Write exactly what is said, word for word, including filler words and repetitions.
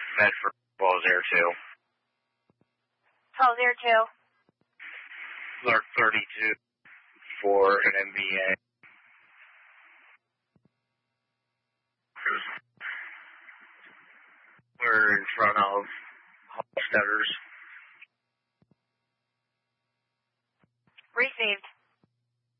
Medford twelve zero two. twelve zero two. Alert thirty-two for an M B A. We're in front of Hofstadter's.